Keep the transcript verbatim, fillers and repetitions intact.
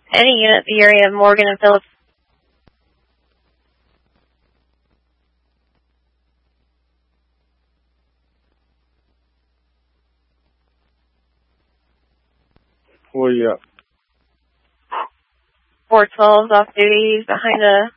Any unit, the area of Morgan and Phillips. Where you at? four twelve's off duty. He's behind a